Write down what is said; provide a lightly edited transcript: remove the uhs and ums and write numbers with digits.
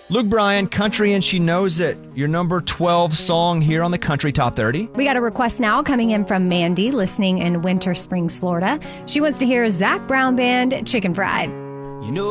Luke Bryan, Country and She Knows It, your number 12 song here on the Country Top 30. We got a request now coming in from Mandy, listening in Winter Springs, Florida. She wants to hear Zac Brown Band, Chicken Fried. You know